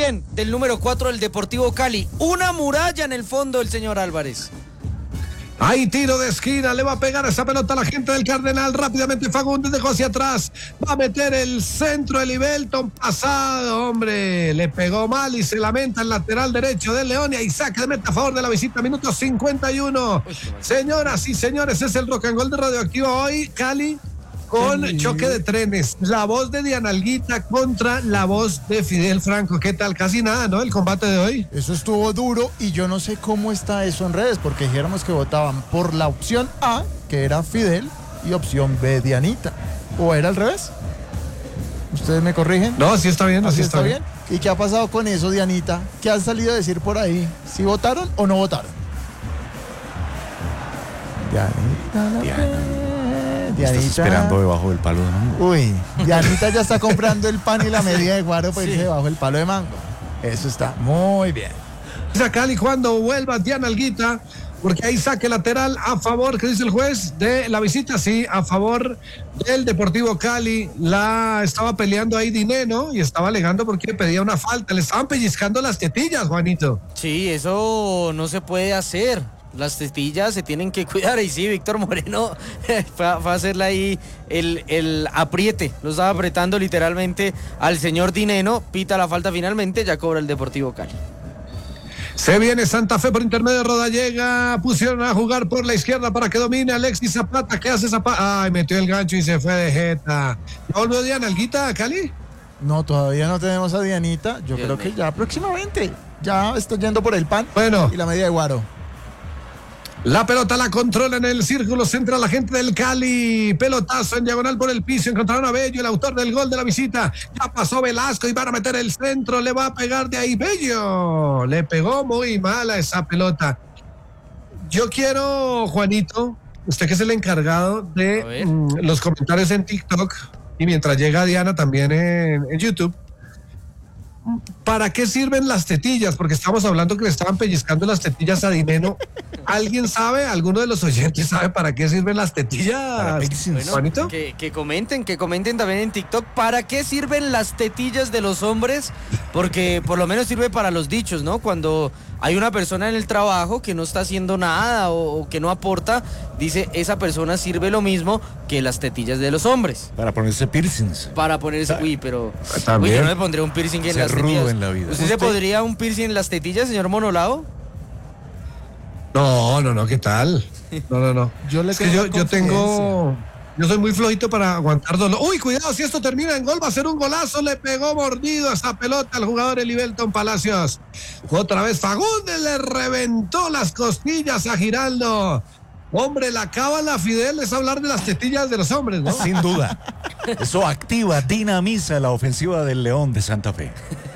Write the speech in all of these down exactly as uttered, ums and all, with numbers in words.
bien del número cuatro del Deportivo Cali. Una muralla en el fondo el señor Álvarez. Hay tiro de esquina, le va a pegar esa pelota a la gente del Cardenal. Rápidamente Fagundes dejó hacia atrás. Va a meter el centro de Livelton pasado, hombre. Le pegó mal y se lamenta el lateral derecho del León. Y ahí saque de meta a favor de la visita, minuto cincuenta y uno. Señoras y señores, es el Rock and Roll de Radioactivo hoy, Cali, con sí. choque de trenes. La voz de Diana Alguita contra la voz de Fidel Franco. ¿Qué tal? Casi nada, ¿no? El combate de hoy. Eso estuvo duro y yo no sé cómo está eso en redes, porque dijéramos que votaban por la opción A, que era Fidel, y opción B, Dianita. ¿O era al revés? ¿Ustedes me corrigen? No, sí está bien, así está, está bien. bien. ¿Y qué ha pasado con eso, Dianita? ¿Qué han salido a decir por ahí? ¿Si votaron o no votaron? Dianita, la Diana. Dianita. Estás esperando debajo del palo de mango. Uy, Dianita ya está comprando el pan y la medida de guaro para sí. irse debajo del palo de mango. Eso está muy bien. Cali cuando vuelva Diana Alguita, porque hay saque lateral a favor, ¿qué dice el juez? De la visita, sí, a favor del Deportivo Cali. La estaba peleando ahí Dineno y estaba alegando porque pedía una falta. Le estaban pellizcando las tetillas, Juanito. Sí, eso no se puede hacer. Las tetillas se tienen que cuidar. Y sí, Víctor Moreno fue a, fue a hacerle ahí el, el apriete. Lo estaba apretando literalmente al señor Dineno. Pita la falta finalmente, ya cobra el Deportivo Cali. Se viene Santa Fe por intermedio de Rodallega. Pusieron a jugar por la izquierda para que domine Alexis Zapata. ¿Qué hace Zapata? Ay, metió el gancho y se fue de jeta. ¿Ya volvió Diana Alguita, Cali? No, todavía no tenemos a Dianita. Yo Dios creo mío. que ya próximamente. Ya estoy yendo por el pan bueno. y la medida de guaro. La pelota la controla en el círculo central la gente del Cali. Pelotazo en diagonal por el piso. Encontraron a Bello, el autor del gol de la visita. Ya pasó Velasco y van a meter el centro. Le va a pegar de ahí Bello. Le pegó muy mal a esa pelota. Yo quiero, Juanito, usted que es el encargado de mm, los comentarios en TikTok y mientras llega Diana también en, en YouTube. ¿Para qué sirven las tetillas? Porque estamos hablando que le estaban pellizcando las tetillas a Dineno. ¿Alguien sabe? ¿Alguno de los oyentes sabe para qué sirven las tetillas? Bueno, que, que comenten, que comenten también en TikTok. ¿Para qué sirven las tetillas de los hombres? Porque por lo menos sirve para los dichos, ¿no? Cuando hay una persona en el trabajo que no está haciendo nada o, o que no aporta, dice, esa persona sirve lo mismo que las tetillas de los hombres. Para ponerse piercings. Para ponerse, uy, pero... También. Uy, yo no me pondría un piercing en las tetillas. En la vida. ¿Usted, ¿Usted se podría un piercing en las tetillas, señor Monolao? No, no, no, ¿qué tal? No, no, no. Yo le es que yo, yo tengo... Yo soy muy flojito para aguantar dolor. Uy, cuidado, si esto termina en gol, va a ser un golazo. Le pegó mordido a esa pelota al jugador Elivelton Palacios. Otra vez Fagundes le reventó las costillas a Giraldo. Hombre, la cábala Fidel es hablar de las tetillas de los hombres, ¿no? Sin duda. Eso activa, dinamiza la ofensiva del León de Santa Fe.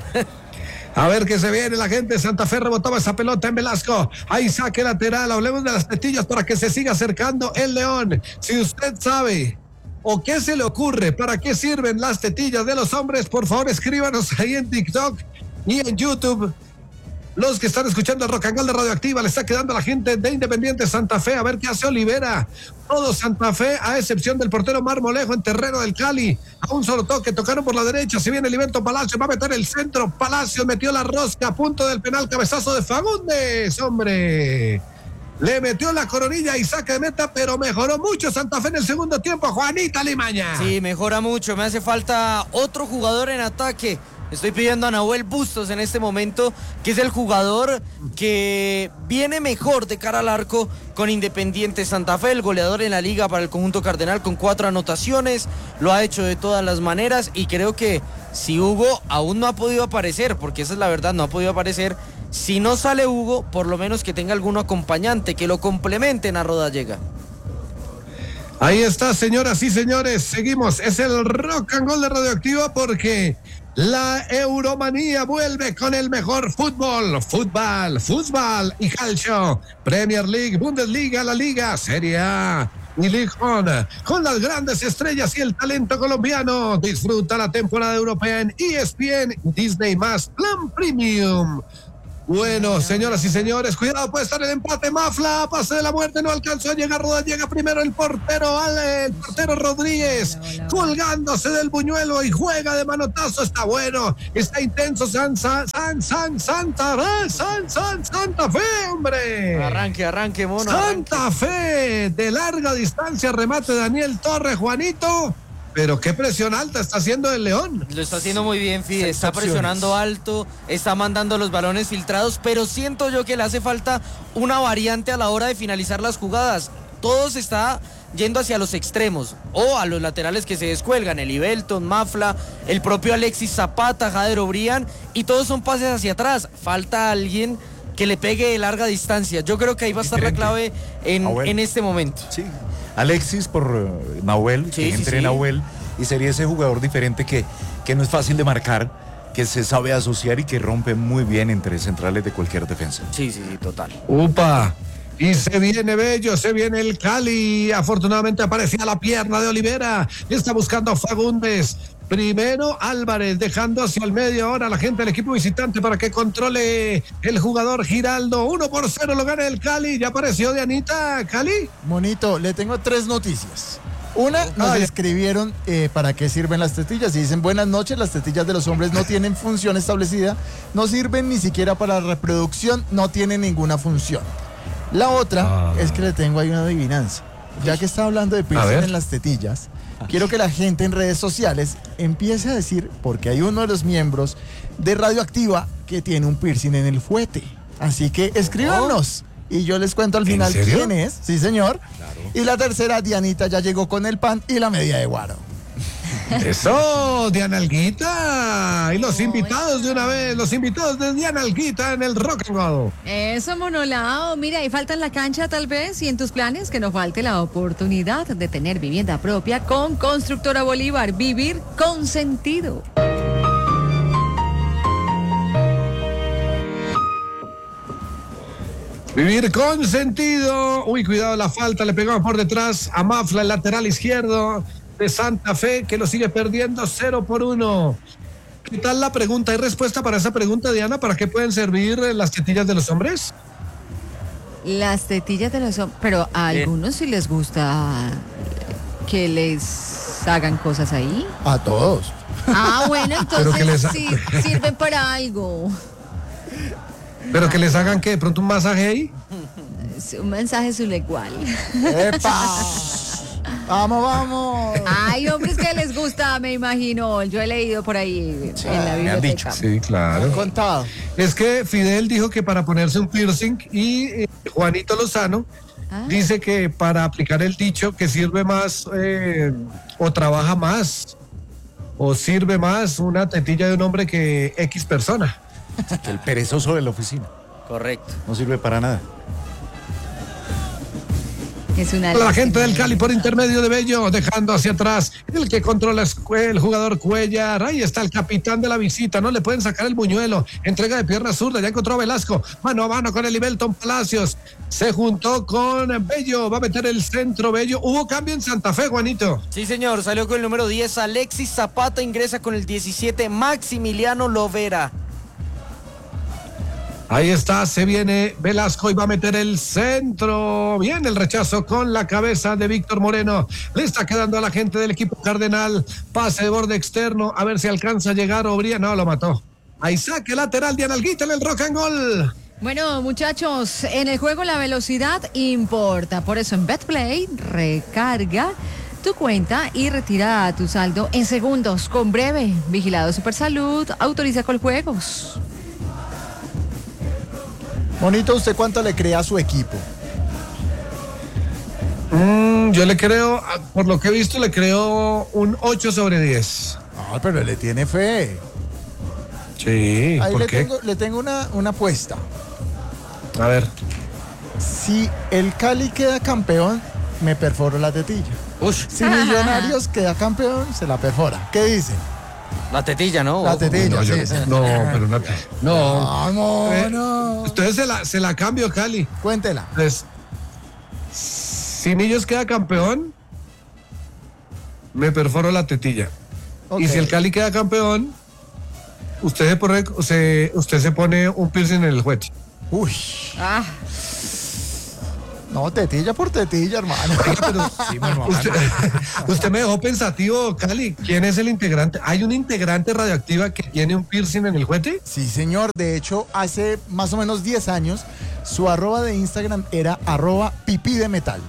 A ver qué se viene, la gente de Santa Fe rebotaba esa pelota en Velasco. Ahí saque lateral, hablemos de las tetillas para que se siga acercando el León. Si usted sabe o qué se le ocurre, para qué sirven las tetillas de los hombres, por favor escríbanos ahí en TikTok y en YouTube. Los que están escuchando el Rock and Roll de Radioactiva, le está quedando a la gente de Independiente Santa Fe. A ver qué hace Olivera. Todo Santa Fe, a excepción del portero Marmolejo en terreno del Cali. A un solo toque, tocaron por la derecha. Se viene Elivelton Palacios, va a meter el centro. Palacios metió la rosca a punto del penal. Cabezazo de Fagundes, hombre. Le metió la coronilla y saca de meta, pero mejoró mucho Santa Fe en el segundo tiempo. Juanita Limaña. Sí, mejora mucho. Me hace falta otro jugador en ataque. Estoy pidiendo a Nahuel Bustos en este momento, que es el jugador que viene mejor de cara al arco con Independiente Santa Fe, el goleador en la liga para el conjunto cardenal con cuatro anotaciones, lo ha hecho de todas las maneras y creo que si Hugo aún no ha podido aparecer, porque esa es la verdad, no ha podido aparecer, si no sale Hugo, por lo menos que tenga algún acompañante, que lo complementen a Rodallega. Ahí está, señoras y señores, seguimos, es el Rock and Roll de Radioactiva porque... la Euromanía vuelve con el mejor fútbol, fútbol, fútbol y calcio. Premier League, Bundesliga, la Liga, Serie A y League One. Con las grandes estrellas y el talento colombiano. Disfruta la temporada europea en E S P N, Disney más, Plan Premium. Bueno, señoras y señores, cuidado, puede estar el empate. Mafla, pase de la muerte, no alcanzó a llegar. Roda, llega primero el portero, Ale, el portero Rodríguez, hola, hola, colgándose del buñuelo y juega de manotazo. Está bueno, está intenso, San, San, San, San, Santa Fe, San, San, Santa Fe, hombre. Arranque, arranque, mono. Santa arranque. Fe, de larga distancia, remate Daniel Torres, Juanito. Pero qué presión alta está haciendo el León. Lo está haciendo muy bien, Fide. Seis Está opciones. presionando alto, está mandando los balones filtrados, pero siento yo que le hace falta una variante a la hora de finalizar las jugadas. Todo se está yendo hacia los extremos o a los laterales que se descuelgan, el Ibelton, Mafla, el propio Alexis Zapata, Jader Obrián, y todos son pases hacia atrás. Falta alguien que le pegue de larga distancia. Yo creo que ahí va a estar la clave en, Nahuel. en este momento. Sí. Alexis por uh, Nahuel, Sí, que sí, entre sí. Nahuel, y sería ese jugador diferente que, que no es fácil de marcar, que se sabe asociar y que rompe muy bien entre centrales de cualquier defensa. Sí, sí, sí, total. Upa. Y se viene Bello, se viene el Cali. Afortunadamente aparecía la pierna de Olivera. Está buscando a Fagundes. Primero Álvarez, dejando hacia el medio ahora la gente del equipo visitante para que controle el jugador Giraldo. Uno por cero lo gana el Cali. Ya apareció Dianita, Cali. Monito, le tengo tres noticias. Una, nos Ah, ya. escribieron eh, para qué sirven las tetillas y dicen buenas noches, las tetillas de los hombres no tienen función establecida, no sirven ni siquiera para la reproducción, no tienen ninguna función. La otra Ah. es que le tengo ahí una adivinanza. Ya que está hablando de piercing ver. en las tetillas, quiero que la gente en redes sociales empiece a decir, porque hay uno de los miembros de Radioactiva que tiene un piercing en el fuete. Así que escríbanos y yo les cuento al ¿En final serio? quién es. Sí, señor. Y la tercera, Dianita ya llegó con el pan y la media de guaro. Eso, Diana Alguita. Y los invitados de una vez, los invitados de Diana Alguita en el Rock and Roll. Eso, monolao. Mira, y falta en la cancha tal vez y en tus planes que no falte la oportunidad de tener vivienda propia con Constructora Bolívar. Vivir con sentido. Vivir con sentido. Uy, cuidado la falta, le pegamos por detrás a Mafla, el lateral izquierdo de Santa Fe, que lo sigue perdiendo cero por uno. ¿Qué tal la pregunta? ¿Hay respuesta para esa pregunta, Diana? ¿Para qué pueden servir eh, las tetillas de los hombres? Las tetillas de los hombres. Pero a Bien. algunos sí les gusta que les hagan cosas ahí. A todos. Ah, bueno, Pero que les entonces ha- sí sirven para algo. Pero que les hagan, ¿qué? ¿De pronto un masaje ahí? Es un mensaje sublecual. ¡Epa! ¡Vamos, vamos! Hay hombres que les gusta, me imagino. Yo he leído por ahí en la me han biblioteca. dicho. Sí, claro. Contado. Es que Fidel dijo que para ponerse un piercing y eh, Juanito Lozano Ah. dice que para aplicar el dicho que sirve más eh, o trabaja más o sirve más una tetilla de un hombre que X persona. El perezoso de la oficina. Correcto. No sirve para nada. Es una La gente del lástima. Cali por intermedio de Bello, dejando hacia atrás el que controla es Cue- el jugador Cuellar. Ahí está el capitán de la visita, no le pueden sacar el buñuelo. Entrega de pierna zurda, ya encontró a Velasco. Mano a mano con el Ibelton Palacios. Se juntó con Bello, va a meter el centro Bello. Hubo cambio en Santa Fe, Juanito. Sí, señor, salió con el número diez, Alexis Zapata, ingresa con el diecisiete, Maximiliano Lovera. Ahí está, se viene Velasco y va a meter el centro. Bien, el rechazo con la cabeza de Víctor Moreno. Le está quedando a la gente del equipo Cardenal. Pase de borde externo, a ver si alcanza a llegar Obría. No, lo mató. Ahí saque lateral de Analguita en el rock and roll. Bueno, muchachos, en el juego la velocidad importa. Por eso en BetPlay recarga tu cuenta y retira tu saldo en segundos con Breve. Vigilado Supersalud, autoriza con juegos. Monito, ¿usted cuánto le cree a su equipo? Mm, yo le creo, ah, por lo que he visto, le creo un ocho sobre diez. Ah, pero le tiene fe. Sí, Ahí ¿por le qué? tengo, le tengo una, una apuesta. A ver. Si el Cali queda campeón, me perforo la tetilla. Ush, Si Millonarios queda campeón, se la perfora. ¿Qué dicen? la tetilla, ¿no? La tetilla, No, yo- sí, sí. no, pero no. No. No, Eh, no. Entonces se la, se la cambio, Cali. Cuéntela. Entonces, si Millos queda campeón, me perforo la tetilla. Ok. Y si el Cali queda campeón, usted se pone, se, usted se pone un piercing en el juete. Uy. Ah, No, tetilla por tetilla, hermano. Oiga, pero Sí, mano, usted, usted me dejó pensativo, Cali. ¿Quién es el integrante? ¿Hay una integrante radioactiva que tiene un piercing en el juguete? Sí, señor. De hecho, hace más o menos diez años, su arroba de Instagram era arroba pipí de metal.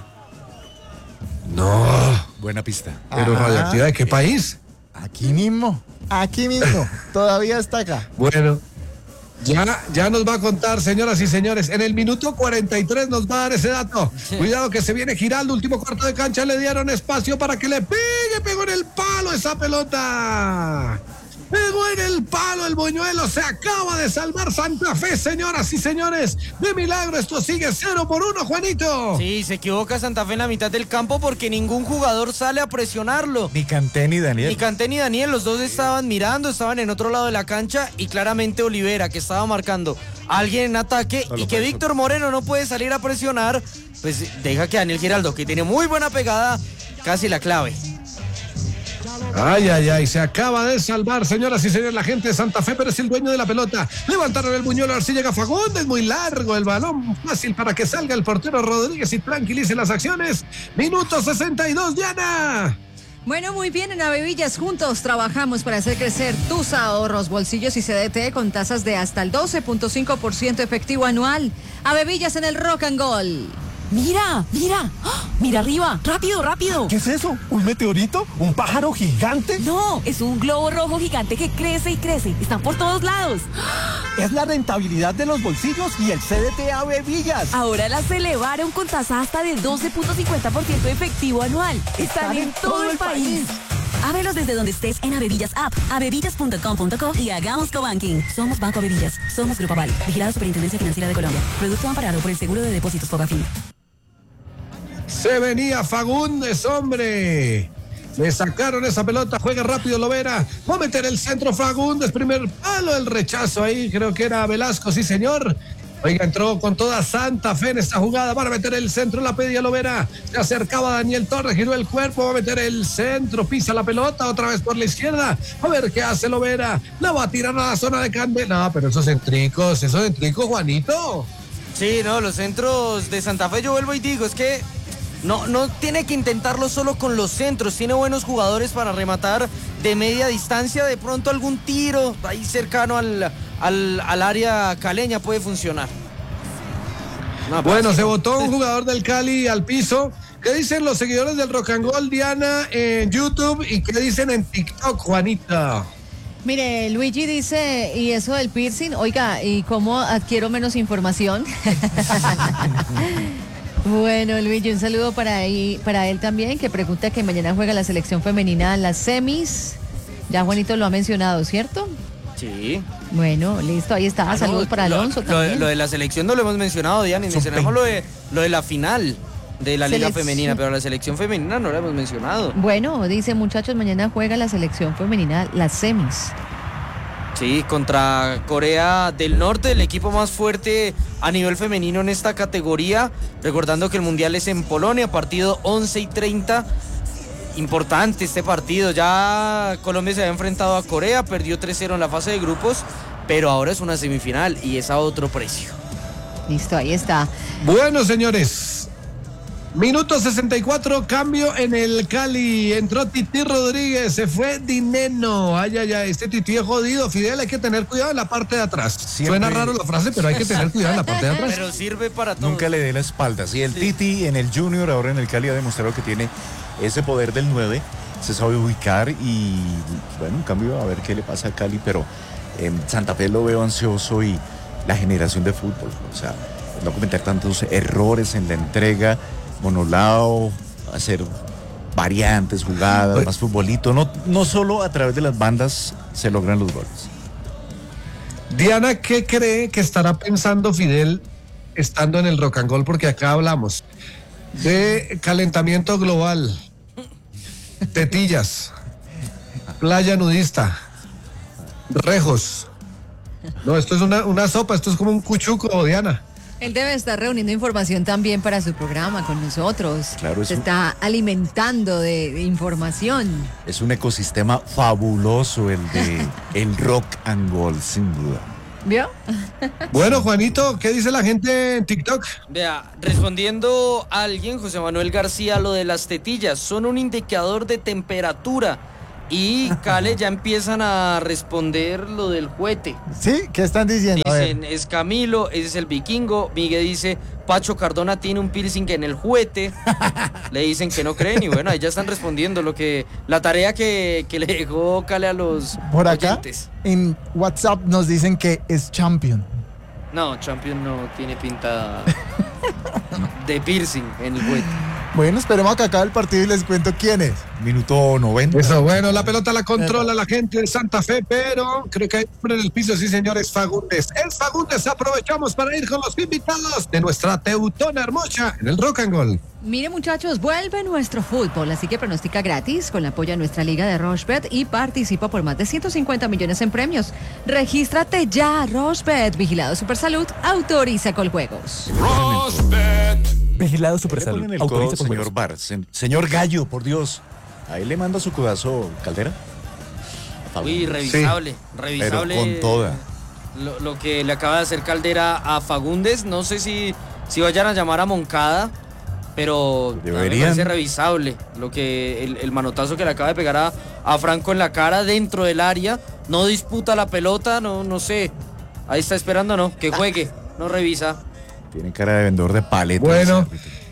No. buena pista. ¿Pero Ajá. radioactiva de qué país? Aquí mismo, aquí mismo. Todavía está acá. Bueno, ya, ya nos va a contar, señoras y señores. En el minuto cuarenta y tres nos va a dar ese dato. Cuidado que se viene Giraldo, último cuarto de cancha. Le dieron espacio para que le pegue, pegó en el palo esa pelota. Pegó en el palo el buñuelo, se acaba de salvar Santa Fe, señoras y señores. De milagro, esto sigue cero por uno, Juanito. Sí, se equivoca Santa Fe en la mitad del campo porque ningún jugador sale a presionarlo. Ni Canté ni Daniel. Ni Canté ni Daniel, los dos estaban mirando, estaban en otro lado de la cancha y claramente Olivera, que estaba marcando a alguien en ataque Solo y que por eso. Víctor Moreno no puede salir a presionar, pues deja que Daniel Giraldo, que tiene muy buena pegada, casi la clave. Ay, ay, ay, se acaba de salvar, señoras y señores, la gente de Santa Fe, pero es el dueño de la pelota. Levantaron el buñuelo, a ver si llega Fagundes, es muy largo el balón, fácil para que salga el portero Rodríguez y tranquilice las acciones. Minuto sesenta y dos, Diana. Bueno, muy bien, en Avevillas juntos trabajamos para hacer crecer tus ahorros, bolsillos y C D T con tasas de hasta el doce punto cinco por ciento efectivo anual. Avevillas en el Rock and Gold. Mira, mira, ¡ah! Mira arriba, rápido, rápido. ¿Qué es eso? ¿Un meteorito? ¿Un pájaro gigante? No, es un globo rojo gigante que crece y crece. Están por todos lados. Es la rentabilidad de los bolsillos y el C D T Avevillas. Ahora las elevaron con tasa hasta de doce punto cincuenta por ciento efectivo anual. Están en todo el país. Ábrelos desde donde estés en Avevillas App, avevillas punto com punto co y hagamos cobanking. Somos Banco Avevillas, somos Grupo Aval, vigilado Superintendencia Financiera de Colombia. Producto amparado por el Seguro de Depósitos Fogafín. Se venía Fagundes, hombre. Le sacaron esa pelota, juega rápido Lovera. Va a meter el centro Fagundes, primer palo, el rechazo ahí, creo que era Velasco, sí señor. Oiga, entró con toda Santa Fe en esta jugada, van a meter el centro, la pedía Lovera. Se acercaba Daniel Torres, giró el cuerpo, va a meter el centro, pisa la pelota, otra vez por la izquierda. A ver qué hace Lovera. La va a tirar a la zona de Candela. No, pero esos centricos, esos centricos, Juanito. Sí, no, los centros de Santa Fe, yo vuelvo y digo, es que no, no tiene que intentarlo solo con los centros, tiene buenos jugadores para rematar de media distancia, de pronto algún tiro ahí cercano al, al, al área caleña puede funcionar. No, Bueno, pues, se no. botó un jugador del Cali al piso. ¿Qué dicen los seguidores del Rock and Roll, Diana, en YouTube? ¿Y qué dicen en TikTok, Juanita? Mire, Luigi dice, y eso del piercing, oiga, ¿y cómo adquiero menos información? Bueno, Luigi, un saludo para, ahí, para él también, que pregunta que mañana juega la selección femenina en las semis. Ya Juanito lo ha mencionado, ¿cierto? Sí. Bueno, listo, ahí está. Ah, no, Saludos para lo- Alonso lo, también. lo de la selección no lo hemos mencionado, Diana, y mencionamos lo de, lo de la final de la Liga Selección. Femenina, pero la selección femenina no la hemos mencionado. Bueno, dice, muchachos, mañana juega la selección femenina, las semis. Sí, contra Corea del Norte, el equipo más fuerte a nivel femenino en esta categoría. Recordando que el Mundial es en Polonia, partido once y treinta. Importante este partido. Ya Colombia se había enfrentado a Corea, perdió tres cero en la fase de grupos, pero ahora es una semifinal y es a otro precio. Listo, ahí está. Bueno, señores. Minuto sesenta y cuatro, cambio en el Cali. Entró Titi Rodríguez, se fue Dineno. Ay, ay, ay, este Titi es jodido. Fidel, hay que tener cuidado en la parte de atrás. Siempre- Suena raro la frase, pero hay que tener cuidado en la parte de atrás. Pero sirve para todo. Nunca le dé la espalda. Sí, el Titi en el Junior, ahora en el Cali, ha demostrado que tiene ese poder del nueve. Se sabe ubicar y, bueno, en cambio, a ver qué le pasa a Cali. Pero en Santa Fe lo veo ansioso y la generación de fútbol. O sea, no cometer tantos errores en la entrega, monolao, hacer variantes, jugadas, Oye. más futbolito. No, no solo a través de las bandas se logran los goles. Diana, ¿qué cree que estará pensando Fidel estando en el Rock and Roll? Porque acá hablamos de calentamiento global, tetillas, playa nudista, rejos. No, esto es una, una sopa, esto es como un cuchuco, Diana. Él debe estar reuniendo información también para su programa con nosotros. Claro, es Se un- está alimentando de, de información. Es un ecosistema fabuloso el de el rock and roll, sin duda. ¿Vio? Bueno, Juanito, ¿qué dice la gente en TikTok? Vea, respondiendo a alguien, José Manuel García, lo de las tetillas son un indicador de temperatura. Y Cale ya empiezan a responder lo del juguete. ¿Sí? ¿Qué están diciendo? A ver. Dicen, es Camilo, ese es el vikingo. Miguel dice, Pacho Cardona tiene un piercing en el juguete. Le dicen que no creen y bueno, ahí ya están respondiendo lo que la tarea que, que le dejó Cale a los Por acá, oyentes. en WhatsApp nos dicen que es champion. No, Champion no tiene pinta de piercing en el juguete. Bueno, esperemos a que acabe el partido y les cuento quién es. Minuto noventa. Eso, bueno, la pelota la controla la gente de Santa Fe, pero creo que hay hombre en el piso, sí señores, Fagundes. Es Fagundes, aprovechamos para ir con los invitados de nuestra Teutona Hermosa en el Rock and Roll. Mire muchachos, vuelve nuestro fútbol, así que pronostica gratis con el apoyo a nuestra liga de Rochebet y participa por más de ciento cincuenta millones en premios. Regístrate ya, Rochebet, Vigilado Supersalud, autoriza Coljuegos. Vigilado Le Supersalud. ponen el Autoriza codo, con señor juegos. Bar. Se- Señor Gallo, por Dios. Ahí le manda su codazo, Caldera. Uy, revisable, revisable. Pero con toda. Lo, lo que le acaba de hacer Caldera a Fagundes, no sé si, si vayan a llamar a Moncada, pero a mí me Deberían. parece revisable lo que el, el manotazo que le acaba de pegar a, a Franco en la cara dentro del área, no disputa la pelota, no, no sé, ahí está esperando, no, que juegue, no revisa. Tiene cara de vendedor de paletas. Bueno.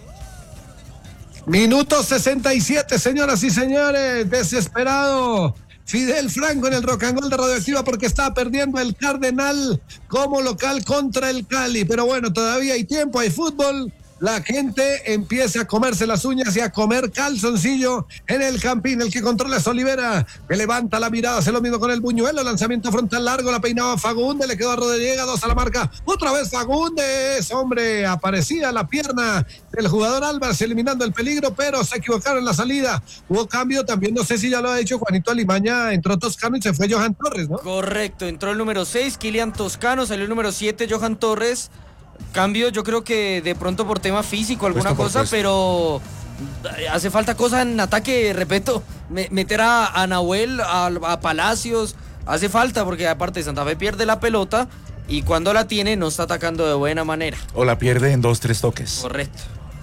Minuto sesenta y siete, señoras y señores, desesperado. Fidel Franco en el Rock and Roll de Radioactiva porque está perdiendo el Cardenal como local contra el Cali. Pero bueno, todavía hay tiempo, hay fútbol. La gente empieza a comerse las uñas y a comer calzoncillo en el Campín. El que controla es Olivera, que levanta la mirada, hace lo mismo con el Buñuelo, lanzamiento frontal largo, la peinaba Fagundes, le quedó a Rodríguez, dos a la marca, otra vez Fagundes, hombre, aparecía la pierna del jugador Álvarez eliminando el peligro, pero se equivocaron en la salida. Hubo cambio también, no sé si ya lo ha dicho Juanito Alimaña, entró Toscano y se fue Johan Torres, ¿no? Correcto, entró el número seis, Kilian Toscano, salió el número siete, Johan Torres. Cambio, yo creo que de pronto por tema físico, alguna Puesto por cosa, puesto. pero hace falta cosas en ataque, repito, me- meter a, a Nahuel, a, a Palacios, hace falta porque aparte Santa Fe pierde la pelota y cuando la tiene no está atacando de buena manera. O la pierde en dos, tres toques. Correcto.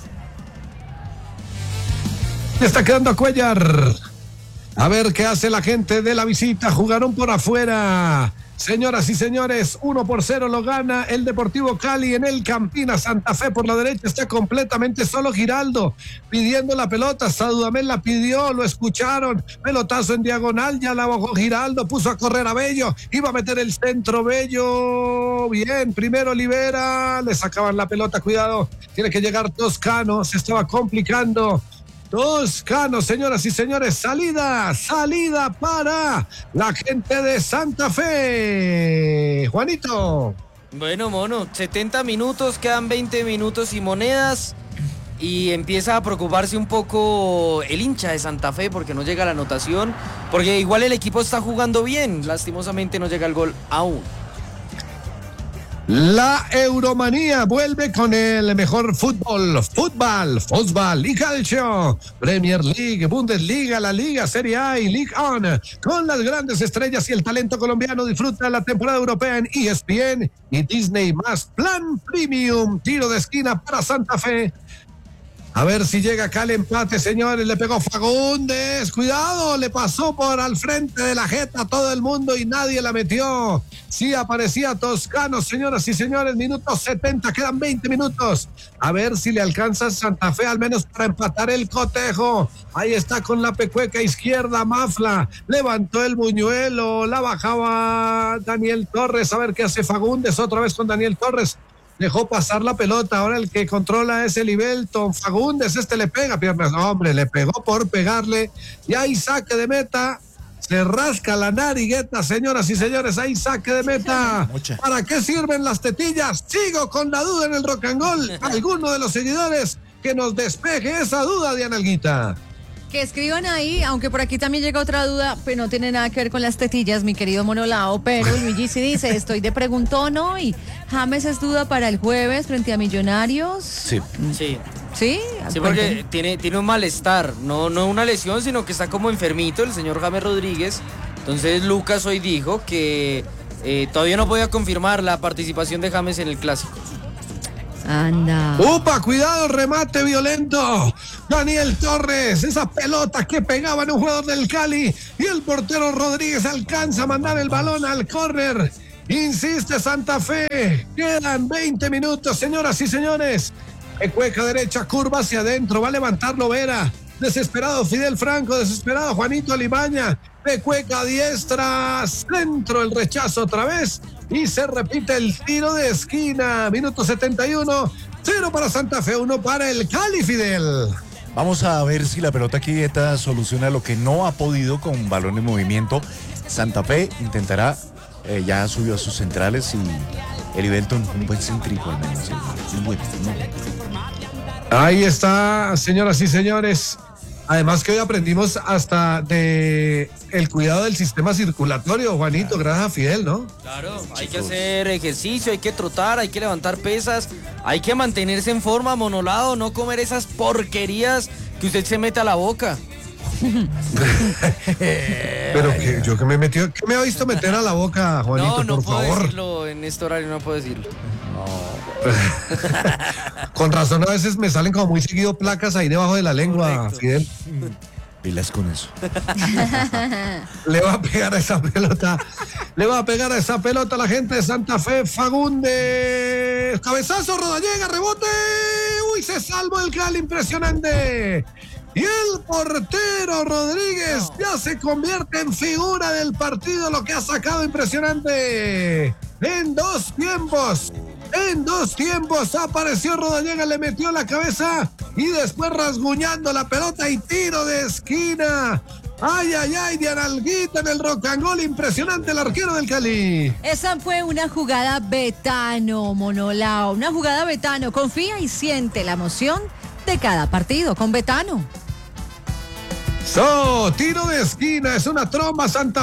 Está quedando a Cuellar. A ver qué hace la gente de la visita. Jugaron por afuera. Señoras y señores, uno por cero lo gana el Deportivo Cali en el Campín. A Santa Fe por la derecha está completamente solo Giraldo pidiendo la pelota. Sadudamel la pidió, lo escucharon. Pelotazo en diagonal, ya la bajó Giraldo, puso a correr a Bello. Iba a meter el centro Bello. Bien, primero Olivera, le sacaban la pelota, cuidado. Tiene que llegar Toscano, se estaba complicando. Toscano, señoras y señores, salida, salida para la gente de Santa Fe. Juanito. Bueno, mono, setenta minutos, quedan veinte minutos y monedas. Y empieza a preocuparse un poco el hincha de Santa Fe porque no llega la anotación. Porque igual el equipo está jugando bien. Lastimosamente no llega el gol aún. La Euromanía vuelve con el mejor fútbol, fútbol, fútbol y calcio. Premier League, Bundesliga, la Liga, Serie A y League On. Con las grandes estrellas y el talento colombiano disfruta la temporada europea en E S P N y Disney más. Plan Premium, tiro de esquina para Santa Fe. A ver si llega acá el empate, señores. Le pegó Fagundes. Cuidado, le pasó por al frente de la jeta a todo el mundo y nadie la metió. Sí aparecía Toscano, señoras y señores. Minuto setenta, quedan veinte minutos. A ver si le alcanza Santa Fe al menos para empatar el cotejo. Ahí está con la pecueca izquierda, Mafla. Levantó el Buñuelo, la bajaba Daniel Torres. A ver qué hace Fagundes otra vez con Daniel Torres. Dejó pasar la pelota, ahora el que controla es el Ibelton. Fagundes, este le pega piernas, no, hombre, le pegó por pegarle, y ahí saque de meta, se rasca la narigueta, señoras y señores, ahí saque de meta. Mucha. ¿Para qué sirven las tetillas? Sigo con la duda en el Rock and Roll. Alguno de los seguidores que nos despeje esa duda, Diana Alguita. Que escriban ahí, aunque por aquí también llega otra duda, pero no tiene nada que ver con las tetillas, mi querido Monolao, pero Luigi sí dice, estoy de preguntón hoy. James es duda para el jueves frente a Millonarios. Sí. Sí. ¿Sí? Sí, porque tiene, tiene un malestar, no, no una lesión, sino que está como enfermito el señor James Rodríguez. Entonces Lucas hoy dijo que eh, todavía no podía confirmar la participación de James en el Clásico. Anda. ¡Upa! ¡Cuidado! ¡Remate violento! Daniel Torres, esa pelota que pegaba en un jugador del Cali y el portero Rodríguez alcanza a mandar el balón al córner. Insiste Santa Fe. Quedan veinte minutos, señoras y señores. Pecueca derecha, curva hacia adentro. Va a levantarlo Vera. Desesperado Fidel Franco, desesperado Juanito Alimaña. Pecueca diestra, centro, el rechazo otra vez. Y se repite el tiro de esquina. Minuto setenta y uno. Cero para Santa Fe, uno para el Cali, Fidel. Vamos a ver si la pelota quieta soluciona lo que no ha podido con balón en movimiento. Santa Fe intentará, eh, ya subió a sus centrales y el Ibelton un buen centrico al menos. Un buen, un buen. Ahí está, señoras y señores. Además que hoy aprendimos hasta de el cuidado del sistema circulatorio, Juanito, gracias a Fidel, ¿no? Claro, hay que hacer ejercicio, hay que trotar, hay que levantar pesas, hay que mantenerse en forma, monolado, no comer esas porquerías que usted se mete a la boca. Pero que yo que me metió, ¿qué me ha visto meter a la boca, Juanito, no, no por puedo favor? decirlo en este horario, no puedo decirlo. Con razón a veces me salen como muy seguido placas ahí debajo de la lengua, Correcto. Fidel. Pilas con eso. Le va a pegar a esa pelota. Le va a pegar a esa pelota a la gente de Santa Fe. Fagundes. Cabezazo, Rodallega, rebote. Uy, se salvó el Cali, impresionante. Y el portero Rodríguez ya se convierte en figura del partido, lo que ha sacado impresionante. En dos tiempos. En dos tiempos apareció Rodallega, le metió la cabeza y después rasguñando la pelota y tiro de esquina. Ay, ay, ay, de Analguita en el rocangol, impresionante el arquero del Cali. Esa fue una jugada Betano, Monolao. Una jugada Betano. Confía y siente la emoción de cada partido con Betano. So, tiro de esquina, es una tromba Santa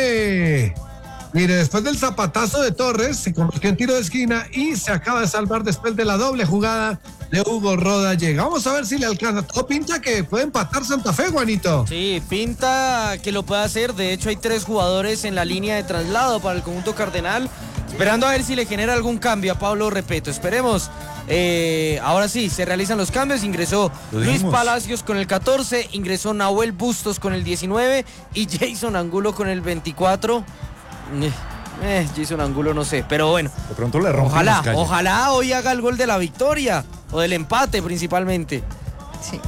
Fe. Mire, después del zapatazo de Torres, se convirtió en tiro de esquina y se acaba de salvar después de la doble jugada de Hugo Rodallega. Vamos a ver si le alcanza. Todo pinta que puede empatar Santa Fe, Juanito. Sí, pinta que lo puede hacer. De hecho, hay tres jugadores en la línea de traslado para el conjunto cardenal, esperando a ver si le genera algún cambio a Pablo Repeto. Esperemos. Eh, ahora sí, se realizan los cambios. Ingresó Luis Palacios con el catorce, ingresó Nahuel Bustos con el diecinueve y Jason Angulo con el veinticuatro. Eh, eh, Jason Angulo no sé, pero bueno. De pronto le rompe Ojalá, las calles. ojalá hoy haga el gol de la victoria o del empate principalmente. Sí.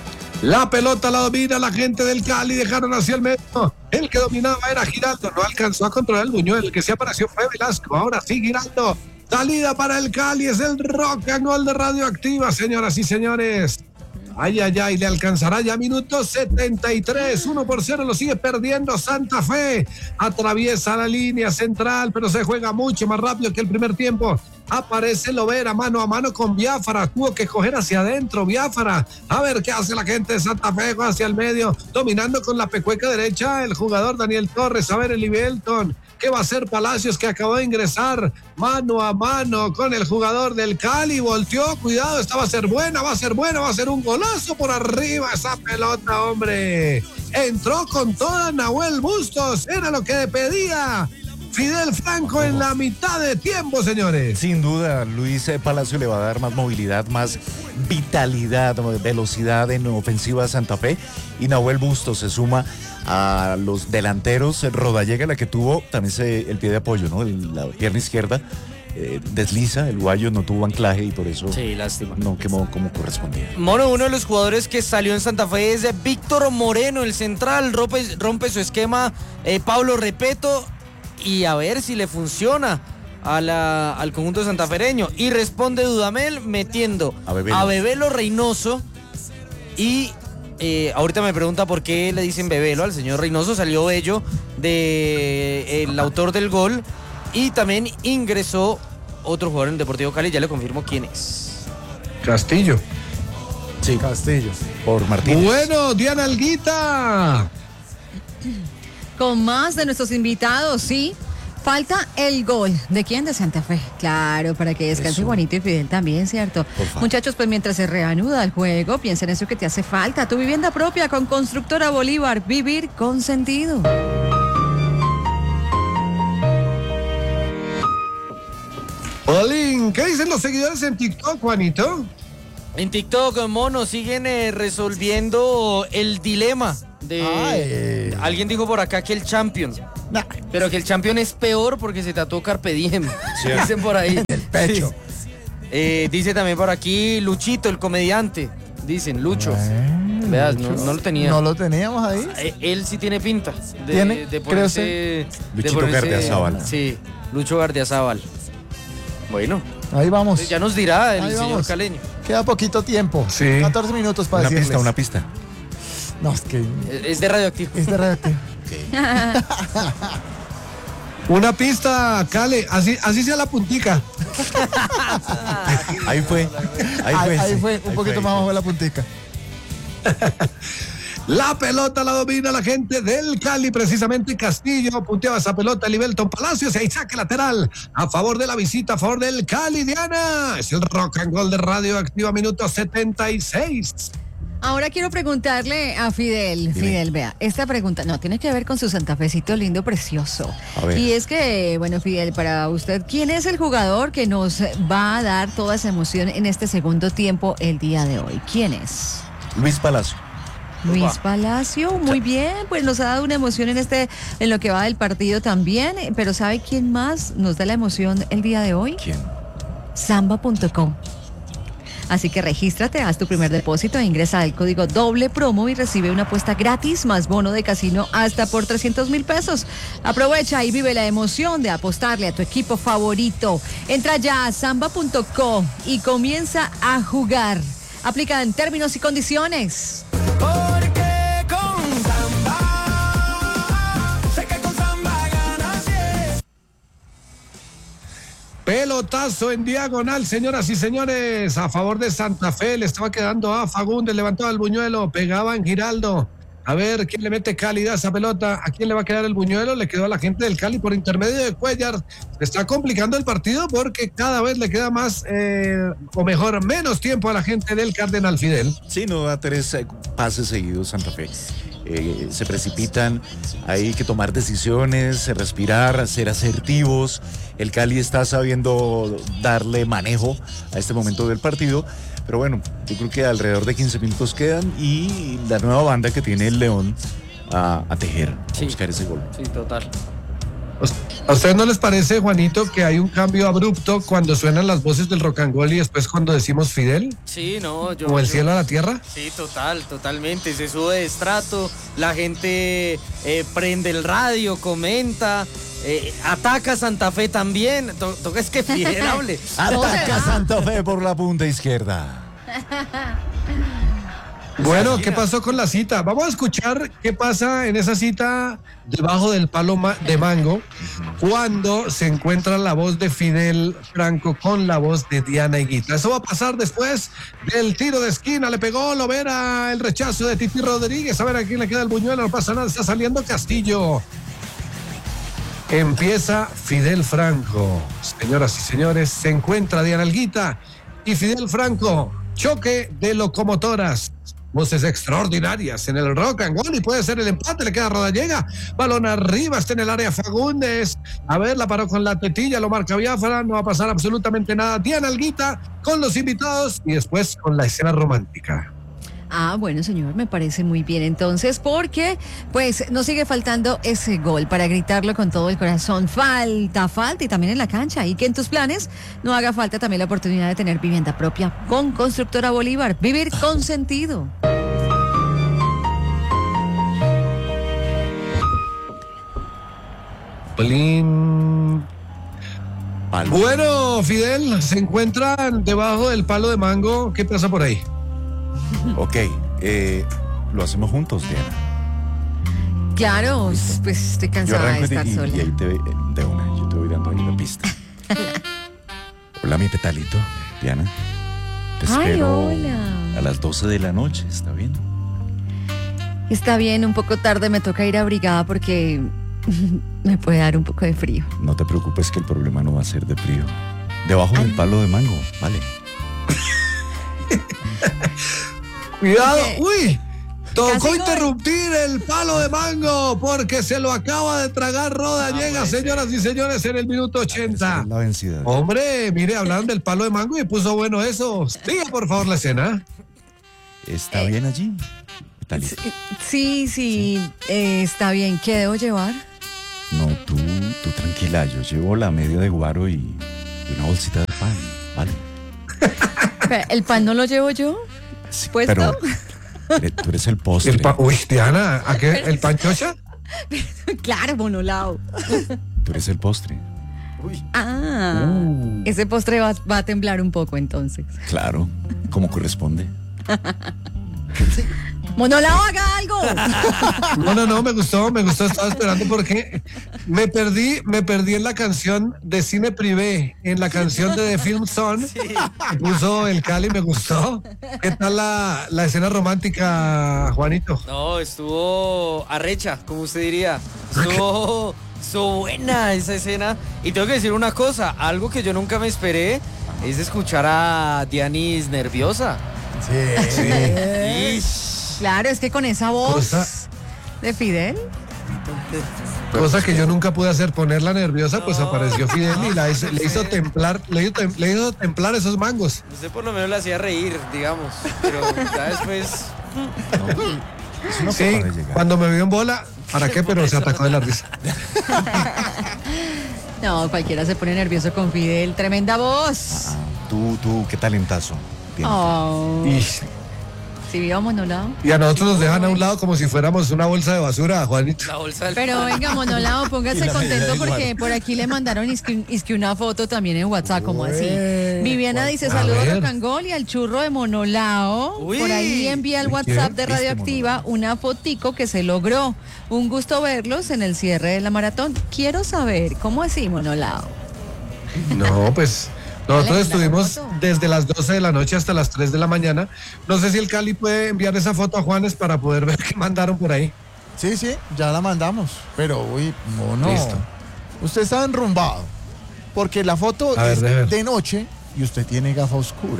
La pelota la domina la gente del Cali, dejaron hacia el medio. El que dominaba era Giraldo, no alcanzó a controlar el Buñuel, el que se apareció fue Velasco. Ahora sí, Giraldo. Salida para el Cali, es el rock and roll de Radioactiva, señoras y señores. Ay, ay, ay, le alcanzará ya minuto setenta y tres, uno por cero, lo sigue perdiendo Santa Fe. Atraviesa la línea central, pero se juega mucho más rápido que el primer tiempo. Aparece Lovera mano a mano con Biafara, tuvo que coger hacia adentro Biafara. A ver qué hace la gente de Santa Fe, hacia el medio, dominando con la pecueca derecha el jugador Daniel Torres. A ver el Ibelton. ¿Qué va a hacer Palacios, que acabó de ingresar mano a mano con el jugador del Cali? Volteó, cuidado, esta va a ser buena, va a ser buena, va a ser un golazo por arriba esa pelota, hombre. Entró con toda Nahuel Bustos, era lo que pedía Fidel Franco en la mitad de tiempo, señores. Sin duda, Luis Palacio le va a dar más movilidad, más vitalidad, velocidad en ofensiva a Santa Fe. Y Nahuel Bustos se suma a los delanteros. Rodallega, la que tuvo también se, el pie de apoyo, ¿no? El, la pierna izquierda eh, desliza, el guayo no tuvo anclaje y por eso Sí, lástima. no quemó como correspondía. Mono, uno de los jugadores que salió en Santa Fe es Víctor Moreno, el central. Rompe, rompe su esquema eh, Pablo Repeto. Y a ver si le funciona a la, al conjunto santafereño. Y responde Dudamel metiendo A Bebelo, a Bebelo Reynoso. Y eh, ahorita me pregunta por qué le dicen Bebelo al señor Reynoso. Salió Bello, de, el autor del gol. Y también ingresó otro jugador en Deportivo Cali. Ya le confirmo quién es. Castillo. Sí, Castillo. por Martínez. Bueno, Diana Alguita. Con más de nuestros invitados, sí. Falta el gol. ¿De quién? De Santa Fe. Claro, para que descanse Eso. Juanito y Fidel también, ¿cierto? Por favor. Muchachos, pues mientras se reanuda el juego, piensen en eso que te hace falta. Tu vivienda propia con Constructora Bolívar. Vivir con sentido. Olin, ¿qué dicen los seguidores en TikTok, Juanito? En TikTok, mono, siguen eh, resolviendo el dilema de... Ay. Alguien dijo por acá que el Champion. Nah. Pero que el Champion es peor porque se tatuó Carpe Diem. Sí. Dicen por ahí. El pecho. Sí. Eh, dice también por aquí Luchito, el comediante. Dicen, Lucho. Bueno, Veas, no, Lucho. no lo tenía. No lo teníamos ahí. Eh, Él sí tiene pinta de, ¿Tiene? de Creo ponerse... que de Luchito ponerse- Gardiazabal. Sí, Lucho Gardiazabal. Bueno, Ahí vamos. ya nos dirá el Ahí señor vamos. Caleño. Queda poquito tiempo. Sí. catorce minutos para Una decirles. pista, una pista. No, es que Es de radioactivo. es de radioactivo. Una pista, Cale, así, así sea la puntica. Ahí fue. Ahí Ahí, fue. ahí sí. fue, un Ahí poquito fue. más abajo de la puntica. La pelota la domina la gente del Cali, precisamente Castillo, punteaba esa pelota, Libelton Palacios, y ahí saque lateral a favor de la visita, a favor del Cali, Diana. Es el rock and roll de Radioactiva, minuto setenta y seis. Ahora quiero preguntarle a Fidel. Dime. Fidel, vea, esta pregunta no tiene que ver con su santafecito lindo, precioso. A ver. Y es que, bueno, Fidel, para usted, ¿quién es el jugador que nos va a dar toda esa emoción en este segundo tiempo el día de hoy? ¿Quién es? Luis Palacio. Luis Palacio, muy bien, pues nos ha dado una emoción en este, en lo que va del partido también, eh, pero ¿sabe quién más nos da la emoción el día de hoy? ¿Quién? Samba punto com. Así que regístrate, haz tu primer depósito e ingresa el código doble promo y recibe una apuesta gratis más bono de casino hasta por trescientos mil pesos. Aprovecha y vive la emoción de apostarle a tu equipo favorito. Entra ya a samba punto com y comienza a jugar. Aplica en términos y condiciones. Porque con Samba, sé que con Samba ganas bien. Pelotazo en diagonal, señoras y señores, a favor de Santa Fe, le estaba quedando a Fagundes, levantaba el buñuelo, pegaba en Giraldo. A ver, ¿quién le mete calidad a esa pelota? ¿A quién le va a quedar el buñuelo? Le quedó a la gente del Cali por intermedio de Cuellar. Se está complicando el partido porque cada vez le queda más, eh, o mejor, menos tiempo a la gente del Cardenal Fidel. Sí, no da tres eh, pases seguidos Santa Fe. Eh, se precipitan, hay que tomar decisiones, respirar, ser asertivos. El Cali está sabiendo darle manejo a este momento del partido. Pero bueno, yo creo que alrededor de quince minutos quedan y la nueva banda que tiene el León a, a tejer, a Sí. buscar ese gol. Sí, total. ¿A ustedes no les parece, Juanito, que hay un cambio abrupto cuando suenan las voces del rock and roll y después cuando decimos Fidel? Sí, no, yo... ¿Como el yo- cielo a la tierra? Sí, total, totalmente. Se sube de estrato, la gente eh, prende el radio, comenta, eh, ataca a Santa Fe también. To- Toca es que Fidel hable. Ataca Santa Fe por la punta izquierda. Bueno, ¿qué pasó con la cita? Vamos a escuchar qué pasa en esa cita debajo del palo ma- de mango cuando se encuentra la voz de Fidel Franco con la voz de Diana Higuita. Eso va a pasar después del tiro de esquina. Le pegó Lovera, el rechazo de Titi Rodríguez. A ver a quién le queda el buñuelo. No pasa nada, está saliendo Castillo. Empieza Fidel Franco. Señoras y señores, se encuentra Diana Higuita y Fidel Franco. Choque de locomotoras. Voces extraordinarias en el rock and roll y puede ser el empate, le queda Rodallega, balón arriba, está en el área Fagundes, a ver, la paró con la tetilla, lo marca Biafra, no va a pasar absolutamente nada. Diana Higuita con los invitados y después con la escena romántica. Ah, bueno, señor, me parece muy bien entonces, porque pues nos sigue faltando ese gol para gritarlo con todo el corazón. Falta, falta y también en la cancha. Y que en tus planes no haga falta también la oportunidad de tener vivienda propia con Constructora Bolívar. Vivir con sentido. Pelín. Palo. Bueno, Fidel, se encuentran debajo del palo de mango. ¿Qué pasa por ahí? Ok, eh, lo hacemos juntos, Diana. Claro, pues estoy Yo cansada de arranco y, estar y- sola. y ahí te, de una, yo te voy dando ahí la pista. Hola, mi petalito, Diana. Te Ay, espero hola. a las doce de la noche, ¿está bien? Está bien, un poco tarde me toca ir abrigada porque me puede dar un poco de frío. No te preocupes que el problema no va a ser de frío. Debajo del palo de mango, vale. Cuidado. Ok. Uy, Tocó Casi gol. interrumpir el palo de mango porque se lo acaba de tragar Roda. Llega, señoras y señores, en el minuto ochenta. La vencida. Hombre, mire, hablaron del palo de mango y puso bueno eso. Diga, por favor, la escena. ¿Está bien allí? Italia. Sí, sí, eh, está bien. ¿Qué debo llevar? No, tú, tú tranquila, yo llevo la media de guaro y, y una bolsita de pan, ¿vale? Pero, ¿el pan no lo llevo yo? Sí, ¿Puesto? pero eh, tú eres el postre. El pa- Uy, Diana, ¿a qué? ¿El panchocha? Claro, monolao. Tú eres el postre. Ah, ese postre va, va a temblar un poco entonces. Claro, como corresponde. Monolao, haga algo. No, no, no, me gustó, me gustó, estaba esperando porque me perdí, me perdí en la canción de Cine Privé, en la canción de The Film Zone, que puso el Cali, me gustó. ¿Qué tal la, la escena romántica, Juanito? No, estuvo arrecha, como usted diría. Estuvo, estuvo buena esa escena. Y tengo que decir una cosa, algo que yo nunca me esperé es escuchar a Dianis nerviosa. Sí. Ish. Claro, es que con esa voz Cosa- de Fidel. Cosa que yo nunca pude hacer, ponerla nerviosa, pues apareció Fidel y la hizo- le hizo templar, le hizo, tem- le hizo templar esos mangos. Usted por lo menos la hacía reír, digamos. Pero ya después. Es una Sí, forma de llegar. cuando me vio en bola, ¿para qué? Pero se atacó de la risa. No, cualquiera se pone nervioso con Fidel. Tremenda voz. Ah, tú, tú, qué talentazo. tienes. Oh, Y, si viva Monolao. y a nosotros nos dejan a un lado como si fuéramos una bolsa de basura, Juanito. La bolsa del. Pero venga, Monolao, póngase contento porque por aquí le mandaron isque, isque una foto también en WhatsApp, como así. Viviana dice, A saludos ver. a Rocangol y al churro de Monolao. Uy. Por ahí envía al ¿De WhatsApp quién? de Radioactiva una fotico que se logró. Un gusto verlos en el cierre de la maratón. Quiero saber, ¿cómo así, Monolao? No, pues nosotros Dale, estuvimos la foto. desde las doce de la noche hasta las tres de la mañana. No sé si el Cali puede enviar esa foto a Juanes para poder ver qué mandaron por ahí. Sí, sí, ya la mandamos. Pero, uy, mono. Listo. Usted está enrumbado. Porque la foto A ver, es de ver. de noche y usted tiene gafa oscura.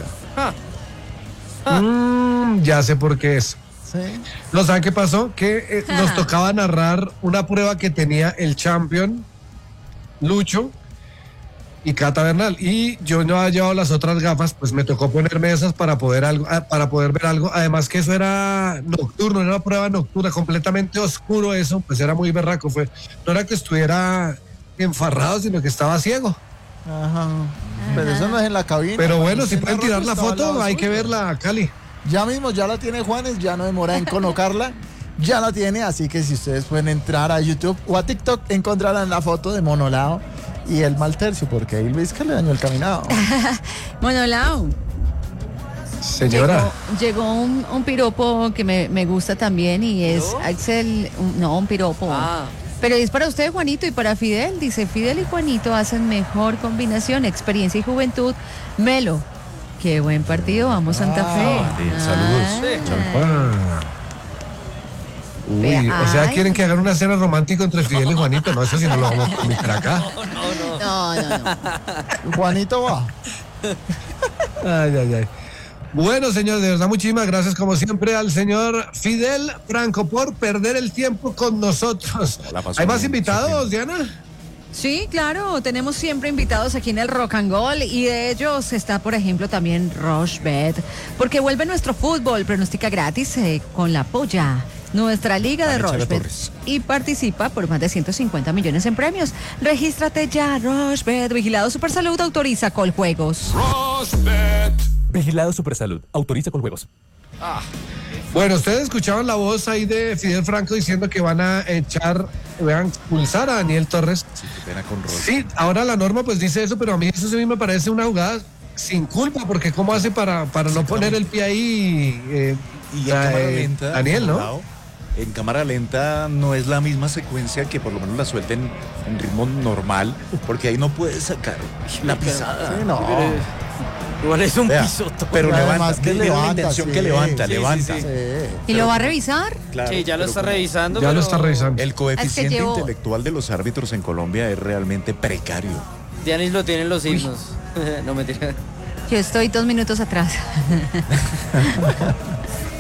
Mm, ya sé por qué es. Sí. ¿No saben qué pasó? Que eh, nos tocaba narrar una prueba que tenía el champion, Lucho y Cata Bernal. Y yo no había llevado las otras gafas, pues me tocó ponerme esas para poder, algo, ah, para poder ver algo. Además que eso era nocturno, era una prueba nocturna, completamente oscuro eso, pues era muy berraco. Fue, no era que estuviera enfarrado, sino que estaba ciego. Ajá. Pero eso no es en la cabina. Pero bueno, Usted si pueden narró tirar que la estaba al foto, lado hay que suyo. verla, Cali. Ya mismo ya la tiene Juanes, ya no demora en colocarla. Ya la tiene, así que si ustedes pueden entrar a YouTube o a TikTok, encontrarán la foto de Monolao y el mal tercio, porque ahí Luis que le dañó el caminado. Monolao. Señora. Llegó, llegó un, un piropo que me, me gusta también y es ¿Yo? Axel, un- no, un piropo. Ah. Pero es para usted, Juanito, y para Fidel. Dice, Fidel y Juanito hacen mejor combinación, experiencia y juventud. Melo, qué buen partido, vamos Santa Ah, Fe. bien, saludos. Ah. Ah. Uy, Vea, o sea, ay. ¿quieren que hagan una escena romántica entre Fidel y Juanito? No, eso sí no lo vamos a permitir acá. No, no, no. Juanito va. Ay, ay, ay. Bueno, señor, de verdad, muchísimas gracias, como siempre, al señor Fidel Franco por perder el tiempo con nosotros. La pasó ¿Hay más bien, invitados, Diana? Sí, claro, tenemos siempre invitados aquí en el Rock and Gold y de ellos está, por ejemplo, también Rochebet, porque vuelve nuestro fútbol, pronostica gratis eh, con la polla, nuestra liga de Vanessa Rochebet, Torres. y participa por más de ciento cincuenta millones en premios. Regístrate ya, Rochebet, Vigilado Supersalud, autoriza Coljuegos. Vigilado Supersalud. Autoriza con juegos. Bueno, ustedes escuchaban la voz ahí de Fidel Franco diciendo que van a echar, van a expulsar a Daniel Torres. Sí, qué pena con Rosa. Sí, ahora la norma pues dice eso, pero a mí eso sí me parece una jugada sin culpa, porque ¿cómo hace para, para no poner el pie ahí eh, Y en eh, cámara lenta, Daniel, ¿no? Lado, en cámara lenta no es la misma secuencia que por lo menos la suelten en ritmo normal, porque ahí no puedes sacar la pisada. Sí, no. Igual es un Vea, pisoto. pero Y levanta, además que mira la levanta, intención sí. que levanta, Sí, sí, levanta. sí. ¿Y lo va a revisar? Claro, Sí, ya lo pero está como revisando. Ya lo pero- está revisando. El coeficiente llevo- intelectual de los árbitros en Colombia es realmente precario. Dianis lo tiene en los himnos. No me tira. Yo estoy dos minutos atrás.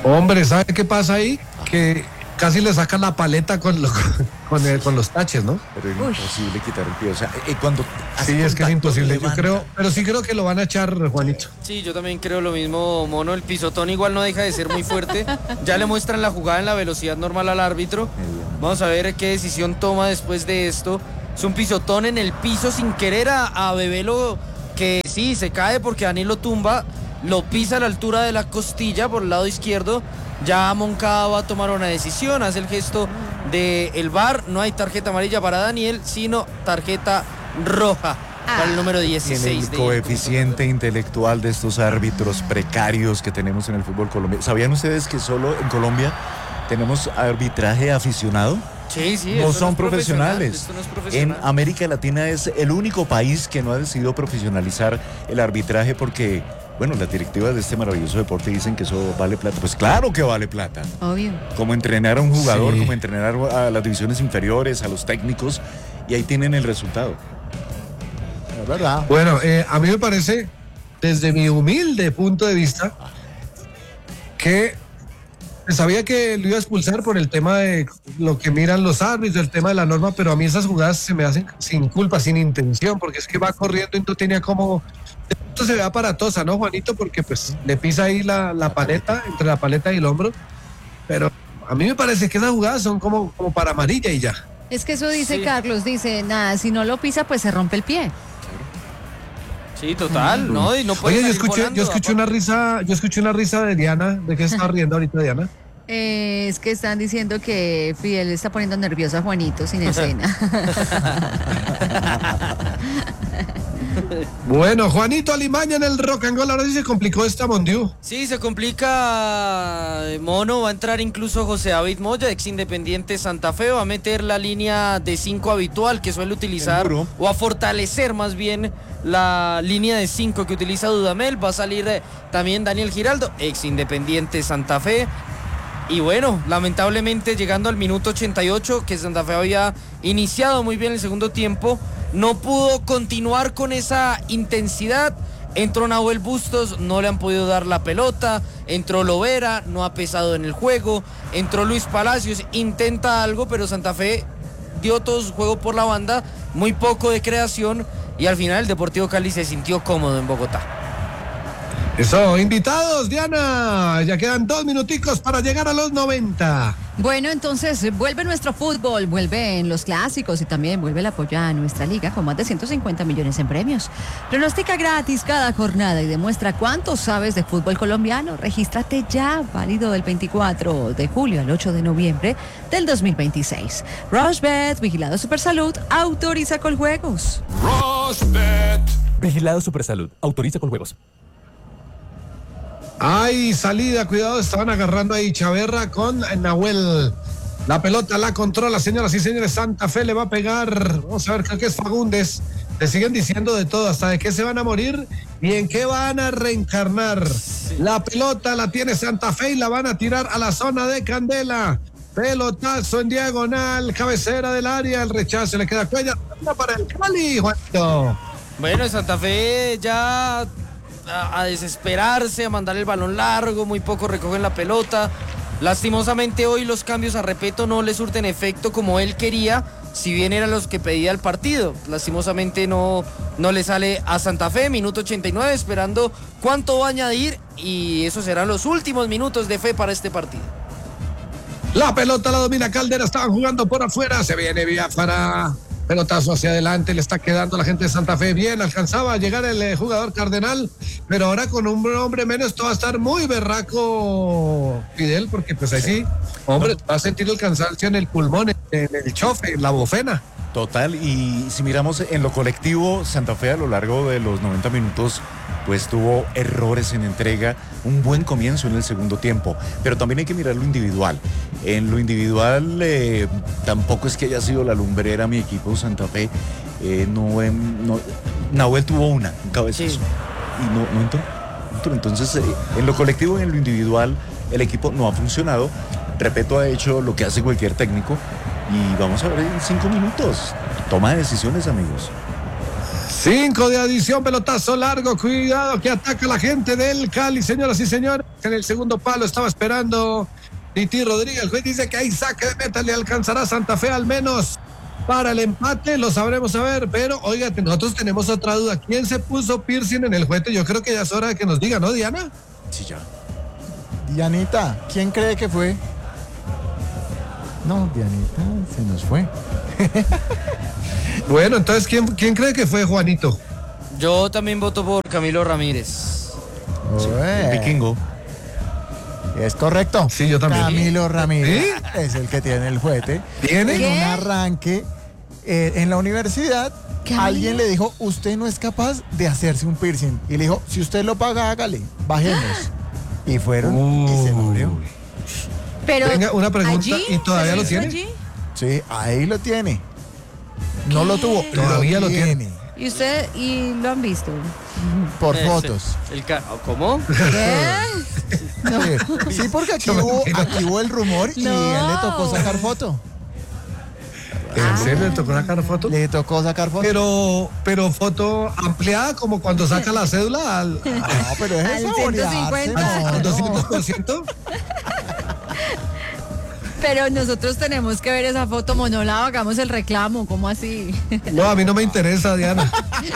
Hombre, ¿sabe qué pasa ahí? Que casi le sacan la paleta con, lo- con, el- con los taches, ¿no? Pero es Uy. imposible quitar el pie. O sea, eh, cuando hace Sí, es que es contacto, imposible. Yo levanta. creo, pero sí creo que lo van a echar, Juanito. Sí, yo también creo lo mismo, Mono. El pisotón igual no deja de ser muy fuerte. Ya le muestran la jugada en la velocidad normal al árbitro. Vamos a ver qué decisión toma después de esto. Es un pisotón en el piso sin querer a, a Bebelo, que sí, se cae porque Daniel lo tumba. Lo pisa a la altura de la costilla por el lado izquierdo. Ya Moncada va a tomar una decisión. Hace el gesto del V A R. No hay tarjeta amarilla para Daniel, sino tarjeta roja para el número Tiene el dieciséis. de- coeficiente intelectual de estos árbitros precarios que tenemos en el fútbol colombiano. ¿Sabían ustedes que solo en Colombia tenemos arbitraje aficionado? Sí, sí. No esto son es profesional, profesionales. esto no es En profesional. América Latina es el único país que no ha decidido profesionalizar el arbitraje porque, bueno, las directivas de este maravilloso deporte dicen que eso vale plata. Pues claro que vale plata. Obvio. Como entrenar a un jugador, Sí. como entrenar a las divisiones inferiores, a los técnicos, y ahí tienen el resultado. Es verdad. Bueno, eh, a mí me parece, desde mi humilde punto de vista, que sabía que lo iba a expulsar por el tema de lo que miran los árbitros, el tema de la norma, pero a mí esas jugadas se me hacen sin culpa, sin intención, porque es que va corriendo y no tenía como... Esto se ve aparatosa, ¿no, Juanito? Porque pues le pisa ahí la, la paleta, entre la paleta y el hombro, pero a mí me parece que esas jugadas son como, como para amarilla y ya. Es que eso dice Sí. Carlos, dice, nada, si no lo pisa, pues se rompe el pie. Sí, total, ¿no? Y no puede Oye, yo salir escuché, volando, yo escuché una risa, yo escuché una risa de Diana, ¿de qué se está riendo ahorita Diana? Eh, es que están diciendo que Fidel está poniendo nervioso a Juanito sin escena. Bueno, Juanito Alimaña en el Rock and Roll, ahora sí se complicó esta Mondiu. Sí, se complica, eh, Mono. Va a entrar incluso José David Moya, ex Independiente Santa Fe. Va a meter la línea de cinco habitual que suele utilizar, El muro. o a fortalecer más bien la línea de cinco que utiliza Dudamel. Va a salir eh, también Daniel Giraldo, ex Independiente Santa Fe. Y bueno, lamentablemente llegando al minuto ochenta y ocho, que Santa Fe había iniciado muy bien el segundo tiempo, no pudo continuar con esa intensidad. Entró Nahuel Bustos, no le han podido dar la pelota. Entró Lovera, no ha pesado en el juego. Entró Luis Palacios, intenta algo, pero Santa Fe dio todo su juego por la banda, muy poco de creación, y al final el Deportivo Cali se sintió cómodo en Bogotá. Eso, invitados, Diana, ya quedan dos minuticos para llegar a los noventa. Bueno, entonces vuelve nuestro fútbol, vuelven los clásicos y también vuelve el apoyo a nuestra liga con más de ciento cincuenta millones en premios. Pronostica gratis cada jornada y demuestra cuánto sabes de fútbol colombiano. Regístrate ya, válido del veinticuatro de julio al ocho de noviembre del dos mil veintiséis. Rushbet, Vigilado Supersalud, autoriza con juegos. Rosbet. Vigilado Supersalud. Autoriza con juegos. Ay, salida, cuidado, estaban agarrando ahí Chaverra con Nahuel. La pelota la controla, señoras y señores. Santa Fe le va a pegar. Vamos a ver, creo que es Fagundes. Le siguen diciendo de todo, hasta de qué se van a morir y en qué van a reencarnar. La pelota la tiene Santa Fe y la van a tirar a la zona de Candela. Pelotazo en diagonal, cabecera del área, el rechazo le queda Cuellar para el Cali, Juanito. Bueno, Santa Fe ya a, a desesperarse, a mandar el balón largo, muy poco recogen la pelota. Lastimosamente hoy los cambios a Repeto no le surten efecto como él quería, si bien eran los que pedía el partido. Lastimosamente no, no le sale a Santa Fe, minuto ochenta y nueve, esperando cuánto va a añadir, y esos serán los últimos minutos de Fe para este partido. La pelota la domina Caldera, estaban jugando por afuera, se viene Biafara. Pelotazo hacia adelante, le está quedando a la gente de Santa Fe bien, alcanzaba a llegar el eh, jugador Cardenal, pero ahora con un hombre menos esto va a estar muy berraco, Fidel, porque pues ahí sí, hombre, va a sentir el cansancio en el pulmón, en, en el chofe, en la bofena. Total, y si miramos en lo colectivo, Santa Fe a lo largo de los noventa minutos pues tuvo errores en entrega, un buen comienzo en el segundo tiempo, pero también hay que mirar lo individual. En lo individual eh, tampoco es que haya sido la lumbrera mi equipo Santa Fe, eh, no, eh, no, Nahuel tuvo una, un cabezazo, Sí. y no, no entró, no entró. Entonces eh, en lo colectivo y en lo individual el equipo no ha funcionado. Repeto, ha hecho lo que hace cualquier técnico y vamos a ver en cinco minutos. Toma de decisiones, amigos. Cinco de adición, pelotazo largo, cuidado que ataca la gente del Cali, señoras y señores. En el segundo palo estaba esperando Titi Rodríguez. El juez dice que hay saque de meta, le alcanzará Santa Fe al menos para el empate, lo sabremos a ver, pero oiga, nosotros tenemos otra duda. ¿Quién se puso piercing en el juguete? Yo creo que ya es hora de que nos diga, ¿no, Diana? Sí, ya. Dianita, ¿quién cree que fue? No, Dianita, se nos fue. Bueno, entonces, ¿quién, quién cree que fue, Juanito? Yo también voto por Camilo Ramírez. Ué, Vikingo. es correcto. Sí, yo también. Camilo Ramírez ¿Sí? es el que tiene el juguete. ¿Tiene? En ¿Qué? un arranque eh, en la universidad, ¿Camilo? alguien le dijo, usted no es capaz de hacerse un piercing. Y le dijo, si usted lo paga, hágale, bajemos. Y fueron y se lo abrió. Pero Venga, una pregunta, allí, ¿y todavía ¿se lo hizo tiene? allí? Sí, ahí lo tiene. No lo tuvo, Todavía lo tiene. ¿Y usted y lo han visto? Por Ese, fotos. el ca- ¿Cómo? ¿Qué? Sí, sí, porque aquí hubo, aquí hubo el rumor y No. a él le tocó sacar foto. ¿En serio le tocó sacar foto? Le tocó sacar foto. Pero, pero foto ampliada como cuando saca la cédula al, No, pero es Al saborearse, ciento cincuenta. no, al no. doscientos por ciento. Pero nosotros tenemos que ver esa foto monolado, hagamos el reclamo, ¿cómo así? No, a mí no me interesa, Diana.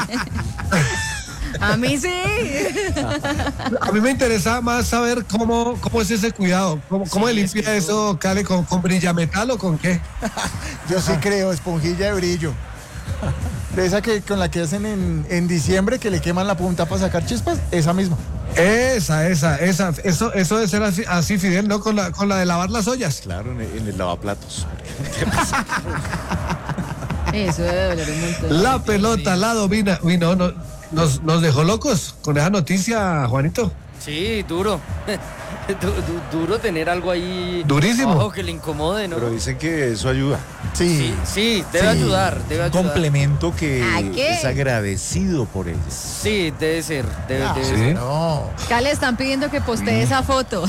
A mí sí. A mí me interesa más saber cómo, cómo es ese cuidado. ¿Cómo, cómo Sí, se es limpia que eso, Cale? ¿Con, con brillametal o con qué? Yo sí creo, esponjilla de brillo. De esa que con la que hacen en, en diciembre que le queman la punta para sacar chispas, esa misma. Esa, esa, esa. Eso, eso de ser así, así, Fidel, ¿no? Con la, con la de lavar las ollas. Claro, en el, en el lavaplatos. Eso debe doler un montón. La pelota la domina. Uy, no, no. Nos, nos dejó locos con esa noticia, Juanito. Sí, duro. Du- du- duro tener algo ahí. Durísimo. abajo que le incomode, ¿no? Pero dicen que eso ayuda. Sí. Sí, sí, debe Sí. ayudar, debe Un ayudar. complemento que ¿A qué? es agradecido por ellos. Sí, debe ser, debe, Ah, debe sí. ser. No. Acá le están pidiendo que postee esa foto.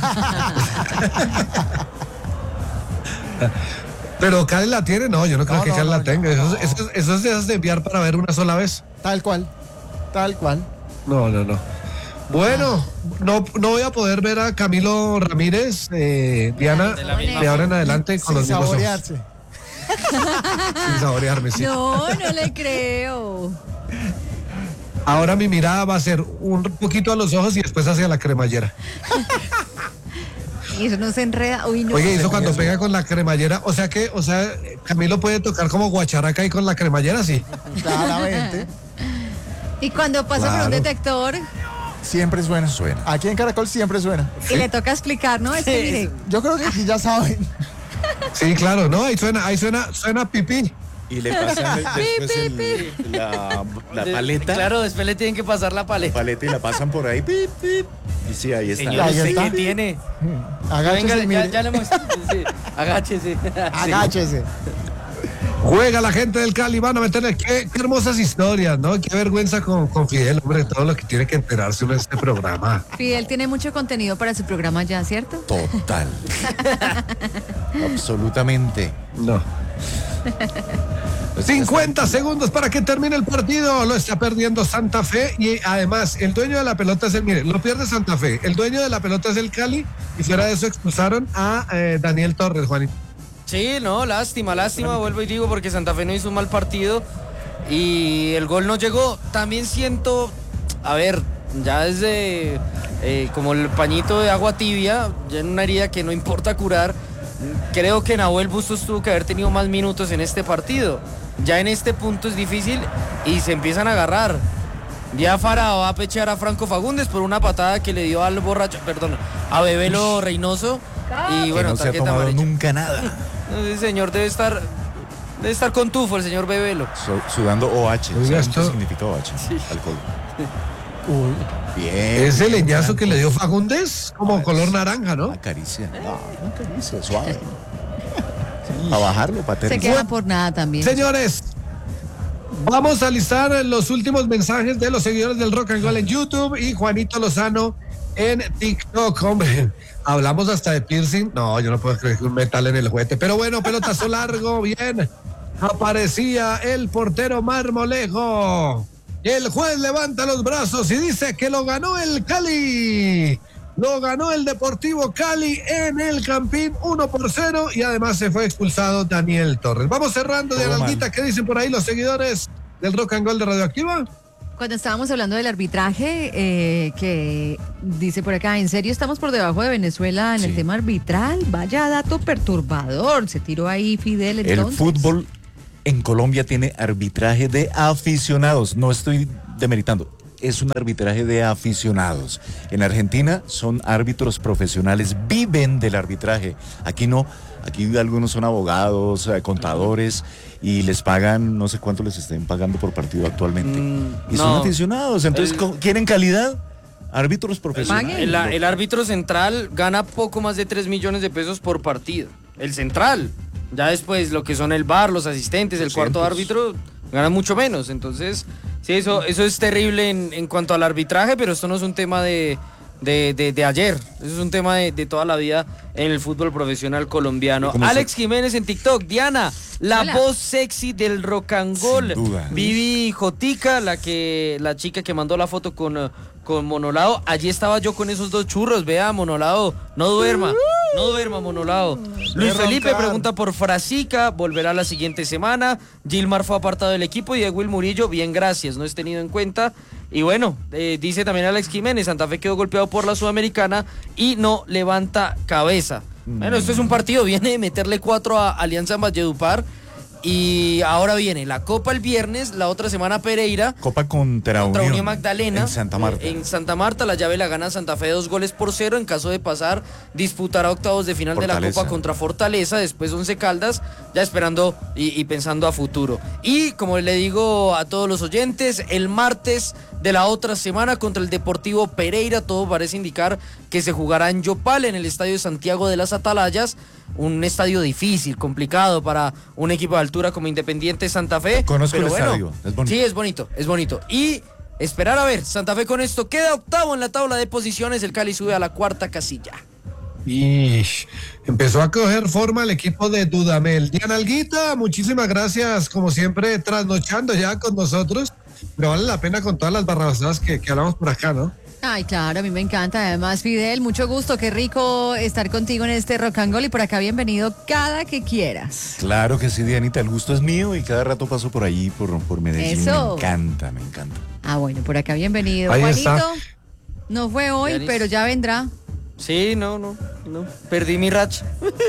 Pero Cale la tiene, no, yo no creo No, que no, Cale no, la tenga. no, Eso, no. eso, eso es de esas de enviar para ver una sola vez. Tal cual. Tal cual. No, no, no. Bueno, no, no voy a poder ver a Camilo Ramírez, eh, Diana, De la misma de ahora en adelante con Sin los mismos ojos. saborearse. Sin saborearme, sí. No, no le creo. Ahora mi mirada va a ser un poquito a los ojos y después hacia la cremallera. Y eso no se enreda. Uy, no. Oye, eso cuando pega con la cremallera, o sea que, o sea, Camilo puede tocar como guacharaca ahí con la cremallera, sí. Claramente. Y cuando pasa por un Claro. detector Siempre suena. Suena. Aquí en Caracol siempre suena. y le toca explicar, ¿no? Es que Sí, mire, Yo creo que aquí ya saben. Sí, claro, no, ahí suena, ahí suena, suena pipí. Y le pasan después el- la, la De- paleta. Claro, después le tienen que pasar la La paleta. paleta y la pasan por ahí. Pip, pip. Y sí, ahí está. Señor, Ahí ¿usted está. qué tiene? Agáchese, Venga, ya, mire. ya le muestro. Sí, agáchese. Sí. Agáchese. Juega la gente del Cali, van a meterle, qué, qué hermosas historias, ¿no? Qué vergüenza con, con Fidel, hombre, todo lo que tiene que enterarse uno de este programa. Fidel tiene mucho contenido para su programa ya, ¿cierto? Total. Absolutamente. No. cincuenta segundos para que termine el partido. Lo está perdiendo Santa Fe y además el dueño de la pelota es el, mire, lo pierde Santa Fe. El dueño de la pelota es el Cali y fuera de eso expulsaron a eh, Daniel Torres, Juanito. Sí, no, lástima, lástima, vuelvo y digo porque Santa Fe no hizo un mal partido y el gol no llegó. También siento, a ver, ya desde eh, como el pañito de agua tibia, ya en una herida que no importa curar, creo que Nahuel Bustos tuvo que haber tenido más minutos en este partido. Ya en este punto es difícil y se empiezan a agarrar. Ya Fara va a pechar a Franco Fagundes por una patada que le dio al borracho, perdón, a Bebelo Reynoso. Y Que bueno, no se ha tarjeta tomado amarilla. nunca nada. El señor debe estar debe estar con tufo, el señor Bebelo. Su- sudando O H. Oiga, ¿Saben qué esto- significa O H? Alcohol. Uy. Bien. Ese leñazo que le dio Fagundes, como color naranja, ¿no? Acaricia. No, no acaricia, suave. A bajarlo, para Se aterrizar. queda por nada también. Señores, vamos a listar los últimos mensajes de los seguidores del Rock and Roll en YouTube y Juanito Lozano en TikTok, hombre. Hablamos hasta de piercing. No, yo no puedo creer que un metal en el juguete. Pero bueno, pelotazo largo, bien. aparecía el portero Marmolejo. El juez levanta los brazos y dice que lo ganó el Cali. Lo ganó el Deportivo Cali en el Campín uno por cero y además se fue expulsado Daniel Torres. Vamos cerrando de Analguita. ¿Qué dicen por ahí los seguidores del Rock and Roll de Radioactiva? Cuando estábamos hablando del arbitraje, eh, que dice por acá, ¿en serio estamos por debajo de Venezuela en Sí. el tema arbitral? Vaya dato perturbador. Se tiró ahí Fidel entonces. El fútbol en Colombia tiene arbitraje de aficionados. No estoy demeritando. Es un arbitraje de aficionados. En Argentina son árbitros profesionales, viven del arbitraje. Aquí no, aquí algunos son abogados, eh, contadores y les pagan, no sé cuánto les estén pagando por partido actualmente. Mm, y son no. aficionados, entonces El- co- ¿quieren calidad? Árbitros profesionales. El, el árbitro central gana poco más de tres millones de pesos por partido. El central. Ya después lo que son el V A R, los asistentes, el cuarto árbitro, ganan mucho menos. Entonces, sí, eso, eso es terrible en, en cuanto al arbitraje, pero esto no es un tema de, de, de, de ayer. Eso es un tema de, de toda la vida en el fútbol profesional colombiano. ¿Cómo Alex se- Jiménez en TikTok. Diana, la Hola. voz sexy del rock and roll. Sin duda. Vivi Jotica, la que la chica que mandó la foto con, eh, con Monolao. Allí estaba yo con esos dos churros. Vea, Monolao, no duerma. No duerma, Monolao. Luis Felipe roncar. pregunta por Frasica, volverá la siguiente semana. Gilmar fue apartado del equipo y Will Murillo, bien, gracias, no es tenido en cuenta. Y bueno, eh, dice también Alex Jiménez, Santa Fe quedó golpeado por la Sudamericana y no levanta cabeza. Bueno, esto es un partido, viene de meterle cuatro a Alianza Valledupar. Y ahora viene la Copa el viernes, la otra semana Pereira. Copa contra, Contra Unión, Unión Magdalena. en Santa Marta. Eh, En Santa Marta, la llave la gana Santa Fe dos goles por cero. En caso de pasar, disputará octavos de final de la Fortaleza. Copa contra Fortaleza. Después Once Caldas, ya esperando y, y pensando a futuro. Y como le digo a todos los oyentes, el martes de la otra semana contra el Deportivo Pereira, todo parece indicar que se jugará en Yopal, en el Estadio Santiago de las Atalayas. Un estadio difícil, complicado para un equipo de altura como Independiente Santa Fe. Conozco pero el bueno, estadio, es bonito. Sí, es bonito, es bonito. Y esperar a ver, Santa Fe con esto queda octavo en la tabla de posiciones, el Cali sube a la cuarta casilla. Y empezó a coger forma el equipo de Dudamel. Diana Alguita, muchísimas gracias, como siempre, trasnochando ya con nosotros. Pero vale la pena con todas las barrabasadas que, que hablamos por acá, ¿no? Ay, claro, a mí me encanta. Además, Fidel, mucho gusto, qué rico estar contigo en este Rock and Roll y por acá bienvenido cada que quieras. Claro que sí, Dianita, el gusto es mío y cada rato paso por allí, por, por Medellín. Eso. Me encanta, me encanta. Ah, bueno, por acá bienvenido. Ahí Juanito, está. no fue hoy, Yanis. pero ya vendrá. Sí, no, no, no. Perdí mi racha.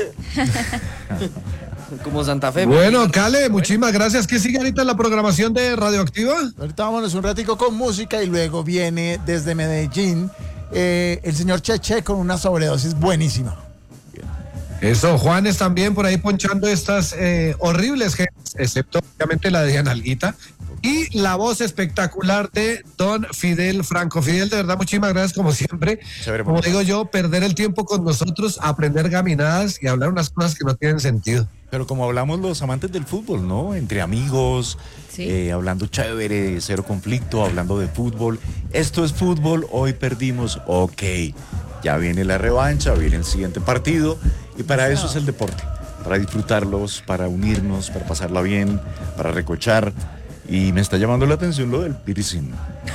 Como Santa Fe. Bueno, Cale, muchísimas gracias. ¿Qué sigue ahorita en la programación de Radioactiva? Ahorita vámonos un ratico con música y luego viene desde Medellín eh, el señor Cheche con una sobredosis buenísima. Eso, Juanes también por ahí ponchando estas eh, horribles gentes, excepto obviamente la de Diana Alguita. Y la voz espectacular de don Fidel Franco. Fidel, de verdad, muchísimas gracias como siempre. Chévere, Como bonito. digo yo, perder el tiempo con nosotros, aprender gaminadas y hablar unas cosas que no tienen sentido. Pero como hablamos los amantes del fútbol, ¿no? Entre amigos, Sí. eh, hablando chévere, cero conflicto, hablando de fútbol. Esto es fútbol, hoy perdimos, ok. Ya viene la revancha, viene el siguiente partido y para eso es el deporte. Para disfrutarlos, para unirnos, para pasarla bien, para recochar. Y me está llamando la atención lo del piercing.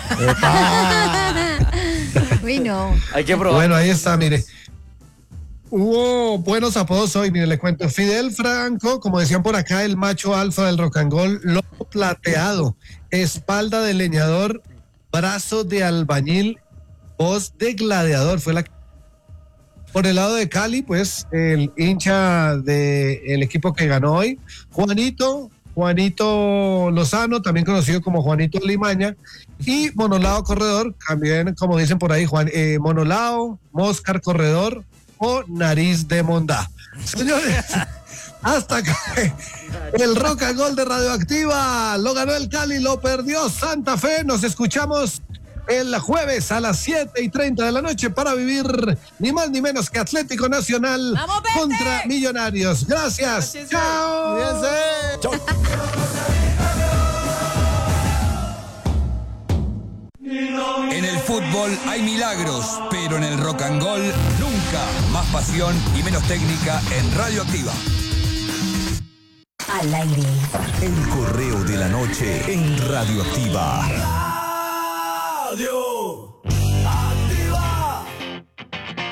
Uy, no. Hay que probar. Bueno, ahí está, mire. Hubo buenos apodos hoy, mire, le cuento. Fidel Franco, como decían por acá, el macho alfa del rock and roll, lobo plateado, espalda de leñador, brazo de albañil, voz de gladiador. Fue la por el lado de Cali, pues, el hincha del equipo que ganó hoy, Juanito, Juanito Lozano, también conocido como Juanito Limaña, y Monolao Corredor, también como dicen por ahí, Juan, eh, Monolao, Moscar Corredor o Nariz de Mondá. Señores, hasta acá el Rock and Roll de Radioactiva, lo ganó el Cali, lo perdió Santa Fe, nos escuchamos el jueves a las siete y treinta de la noche para vivir ni más ni menos que Atlético Nacional ¡Vamos, Verde! contra Millonarios. Gracias. Gracias, Chao. Cuídense. En el fútbol hay milagros, pero en el rock and roll nunca. Más pasión y menos técnica en Radioactiva. al aire. El correo de la noche en Radioactiva. Radio.